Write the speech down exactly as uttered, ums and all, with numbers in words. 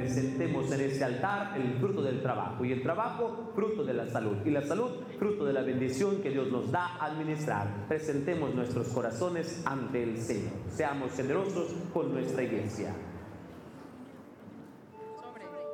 presentemos en este altar el fruto del trabajo, y el trabajo, fruto de la salud, y la salud, fruto de la bendición que Dios nos da a administrar. Presentemos nuestros corazones ante el Señor. Seamos generosos con nuestra iglesia.